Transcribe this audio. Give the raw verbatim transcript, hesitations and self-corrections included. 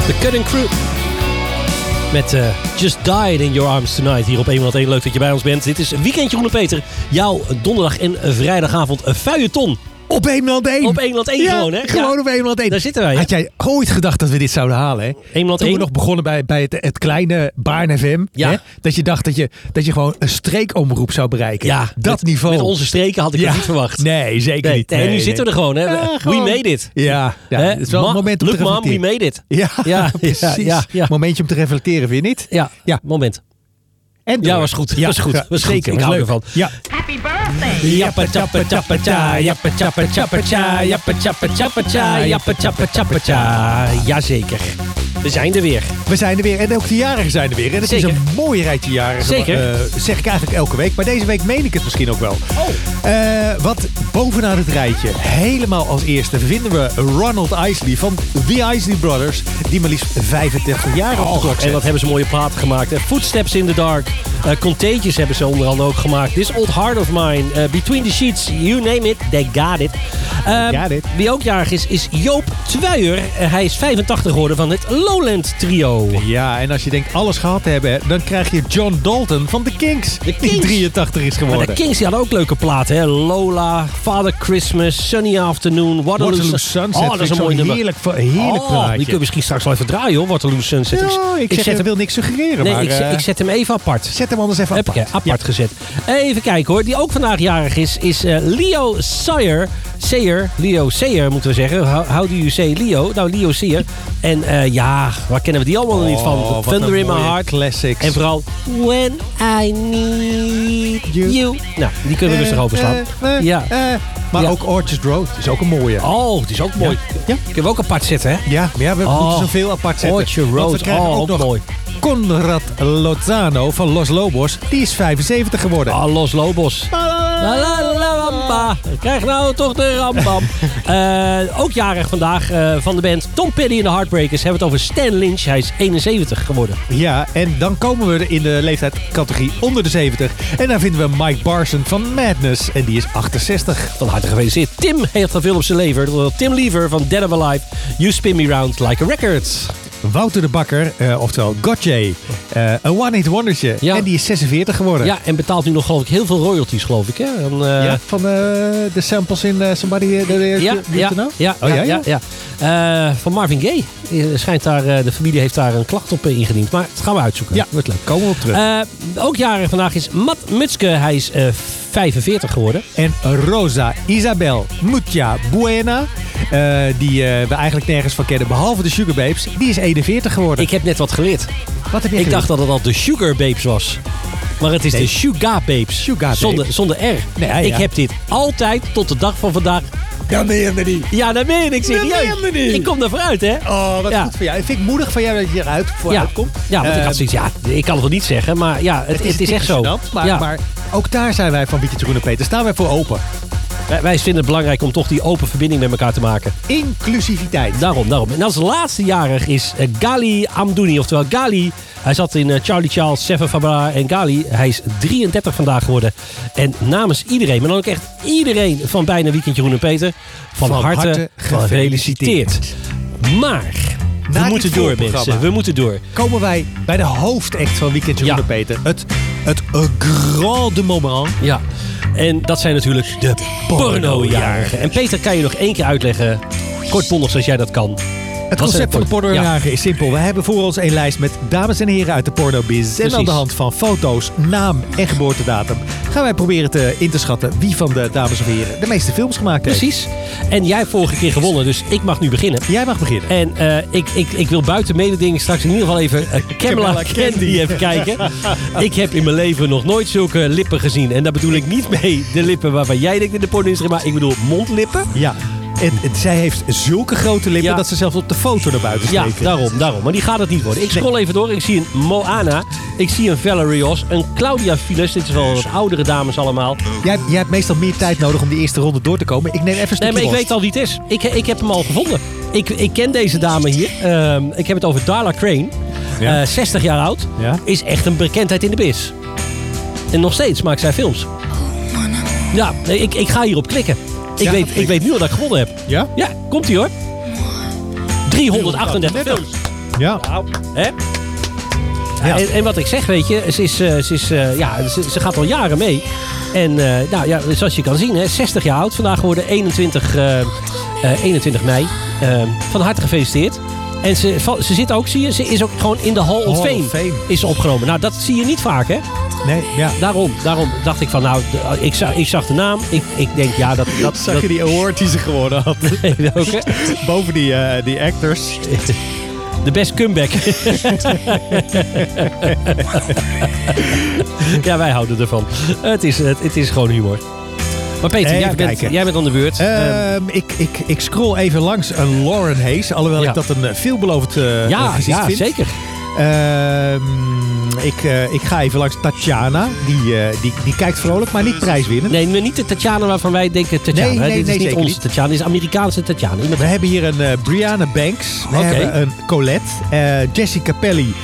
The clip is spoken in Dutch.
The Cutting Crew. Met uh, Just Died in Your Arms Tonight. Hier op honderdéén. Leuk dat je bij ons bent. Dit is Weekendje Groene Peter. Jouw donderdag en vrijdagavond een feuilleton. Op Eemland één. Op Eemland één ja, gewoon, hè? Gewoon ja. op Eemland één. Daar zitten wij. Hè? Had jij ooit gedacht dat we dit zouden halen, hè? Eemland Toen één? we nog begonnen bij, bij het, het kleine Baarn F M. Ja. Hè? Dat je dacht dat je, dat je gewoon een streekomroep zou bereiken. Ja, dat met, niveau. Met onze streken had ik ja. dat niet verwacht. Nee, zeker nee, niet. Nee, nee, en nu nee. zitten we er gewoon, hè? Ja, We gewoon. made it. Ja, ja Hè? het is wel Ma- een moment om Look, te mom, reflecteren. we made it. Ja, Ja, precies. ja, ja, ja. Momentje om te reflecteren, vind je niet? Ja, Ja. moment. En door. Ja, was goed. Ja, was goed. ja, Was goed. zeker. Ik was hou leuk. ervan. Ja. Happy birthday! Jappa chappa chappa cha, jappa chappa chappa cha, jappa chappa chappa cha, jappa chappa chappa cha. Jazeker. We zijn er weer. We zijn er weer. En ook de jarigen zijn er weer. En het Zeker. is een mooi rijtje jarigen. Zeker. Uh, zeg ik eigenlijk elke week. Maar deze week meen ik het misschien ook wel. Oh. Uh, wat bovenaan het rijtje. Helemaal als eerste vinden we Ronald Isley van The Isley Brothers. Die maar liefst vijfendertig jaar op de klok En zet. wat hebben ze mooie platen gemaakt. Uh, Footsteps in the Dark. Uh, Contagious hebben ze onder andere ook gemaakt. This Old Heart of Mine. Uh, Between the Sheets. You name it. They got it. Uh, Got it. Wie ook jarig is, is Joop Twijer. Uh, hij is vijfentachtig geworden van het Lowland Trio. Ja, en als je denkt alles gehad te hebben, dan krijg je John Dalton van The Kings. The Die Kings. drieëntachtig is Maar geworden. de Kings die hadden ook leuke platen. Hè? Lola, Father Christmas, Sunny Afternoon, Waterloo, Waterloo Sun- Sunset. Oh, dat is een vind ik mooi zo'n nummer. Heerlijk, heerlijk Oh, plaatje. die kunnen we misschien straks wel even draaien hoor, Waterloo Sunset. Ja, ik, zeg, zet ik hem, wil niks suggereren, nee, maar ik, zet- uh, ik zet hem even apart. zet hem anders even Heb ik apart. hè, apart gezet. Even kijken hoor. Die ook vandaag jarig is, is uh, Leo Sayer. Sayer. Leo Sayer moeten we zeggen. How, how do you say Leo? Nou, Leo Sayer. En uh, ja, waar kennen we die allemaal nog niet van? Oh, wat Thunder een in My mooie Heart. Classics. En vooral When I Need You. You. Nou, die kunnen we rustig overslaan. Uh, uh, Ja. uh, maar Ja. ook Orchard Road is ook een mooie. Oh, die is ook mooi. Ja. Kunnen we ook apart zetten, hè? Ja, maar ja, we Oh. moeten zoveel apart zetten. Orchard Want Road. we krijgen Oh, ook ook nog mooi. Conrad Lozano van Los Lobos. Die is vijfenzeventig geworden. Ah, Los Lobos. La la la ramba. Krijg nou toch de rambam. uh, ook jarig vandaag uh, van de band Tom Petty en de Heartbreakers. Hebben we het over Stan Lynch. Hij is eenenzeventig geworden. Ja, en dan komen we in de leeftijdscategorie onder de zeventig. En daar vinden we Mike Barson van Madness. En die is achtenzestig. Van harte gefeliciteerd. Tim heeft er veel op zijn lever. Tim Lever van Dead or Alive. You Spin Me Round Like a Record. Wouter de Bakker, uh, oftewel Gotye. Uh, een one-hit wondertje. Ja. En die is zesenveertig geworden. Ja, en betaalt nu nog geloof ik heel veel royalties geloof ik. Hè? En, uh, Ja, van uh, de samples in uh, Somebody uh, Ja, ja, know? ja, Oh, ja, ja, ja, ja. ja. Uh, van Marvin Gaye. Uh, schijnt daar, uh, de familie heeft daar een klacht op uh, ingediend. Maar dat gaan we uitzoeken. Ja, wordt leuk. komen we op terug. Uh, ook jarig vandaag is Matt Mutske. Hij is uh, vijfenveertig geworden. En Rosa Isabel Mutia Buena, uh, die uh, we eigenlijk nergens van kennen, behalve de Sugar Babes, die is eenenveertig geworden. Ik heb net wat geleerd. Wat heb je Ik geleerd? dacht dat het al de Sugar Babes was. Maar het is Nee. de Sugar Babes. Sugar Babes. Zonder, zonder R. Nee, ja, Ik ja. heb dit altijd tot de dag van vandaag. Dat meende niet. Ja, dat meen ik serieus. Dat meen je niet. Ik kom er vooruit, hè? Oh, wat Ja. goed voor jou. Ik vind het moedig van jou dat je eruit vooruit Ja, komt. ja, want ik Uh, had zoiets, ja, ik kan het wel niet zeggen, maar ja, het, het, is echt zo. gênant, Maar, ja. maar ook daar zijn wij van Weekendje Groene Peter. Staan wij voor open. Wij, wij vinden het belangrijk om toch die open verbinding met elkaar te maken. Inclusiviteit. Daarom, daarom. En als laatste jarig is uh, Gali Amdouni, oftewel Gali. Hij zat in uh, Charlie Charles, Seven Fabra en Gali. Hij is drieëndertig vandaag geworden. En namens iedereen, maar dan ook echt iedereen van bijna Weekendje Groen en Peter, van, Van harte, harte gefeliciteerd. gefeliciteerd. Maar we Na moeten dit door, voorprogramma mensen. We moeten door. Komen wij bij de hoofdact van Weekendje Ja. Groene Peter. Het, het uh, grande moment. Ja. En dat zijn natuurlijk de pornojarigen. En Peter, kan je nog één keer uitleggen, kortbondig zoals jij dat kan. Het Wat zijn concept van de porno- pornojarigen is simpel. We hebben voor ons een lijst met dames en heren uit de pornobiz. En Precies. aan de hand van foto's, naam en geboortedatum gaan wij proberen te, in te schatten wie van de dames of heren de meeste films gemaakt heeft. Precies. En jij hebt vorige keer gewonnen, dus ik mag nu beginnen. Jij mag beginnen. En uh, ik, ik, ik wil buiten mededinging straks in ieder geval even uh, Camilla Camilla Candy Candy. even kijken. Ik heb in mijn leven nog nooit zulke lippen gezien. En daar bedoel ik niet mee de lippen waarvan jij denkt in de porno-industrie, maar ik bedoel mondlippen. Ja. En, en zij heeft zulke grote lippen Ja. dat ze zelfs op de foto naar buiten Ja, steken. daarom, daarom. Maar die gaat het niet worden. Ik scroll even door. Ik zie een Moana. Ik zie een Valerie Os. Een Claudia Files. Dit is wel wat oudere dames allemaal. Jij, jij hebt meestal meer tijd nodig om die eerste ronde door te komen. Ik neem even een Nee, stukje maar ik worst. weet al wie het is. Ik, ik heb hem al gevonden. Ik, ik ken deze dame hier. Um, ik heb het over Darla Crane. Ja. Uh, zestig jaar oud. Ja. Is echt een bekendheid in de biz. En nog steeds maakt zij films. Ja, ik, ik ga hierop klikken. Ik, Ja, weet, dat- ik weet nu al dat ik gewonnen heb. Ja? Ja, komt ie hoor. driehonderdachtendertig films. Ja. Nou, hè? Ja. En, en wat ik zeg, weet je, ze, is, uh, ze, is, uh, ja, ze, ze gaat al jaren mee. En uh, nou, ja, zoals je kan zien, hè, zestig jaar oud vandaag geworden, eenentwintig, uh, uh, eenentwintig mei. Uh, van harte gefeliciteerd. En ze, ze zit ook, zie je, ze is ook gewoon in de Hall of Hall Fame, of Fame. is ze opgenomen. Nou, dat zie je niet vaak, hè? Nee, ja. Daarom, daarom dacht ik van, nou, ik zag, ik zag de naam. Ik, ik denk, ja, dat... dat Zag dat, je die award die ze gewonnen had? ook, hè? Boven die, uh, die actors. De best comeback. Ja, wij houden ervan. Het is, het, het is gewoon humor. Maar Peter, jij bent, jij bent aan de beurt. Uh, um, ik, ik, ik scroll even langs een Lauren Hayes. Alhoewel ja. ik dat een veelbelovend uh, ja, gezicht ja, vind. Ja, zeker. Uh, ik, uh, ik ga even langs Tatjana. Die, uh, die, die kijkt vrolijk, maar niet prijswinnend. Nee, maar niet de Tatjana waarvan wij denken Tatjana. Nee, nee, dit nee, is niet onze niet. Tatjana, dit is Amerikaanse Tatjana. We hebben hier een uh, Brianna Banks. We okay. hebben een Colette. Uh, Jessie Capelli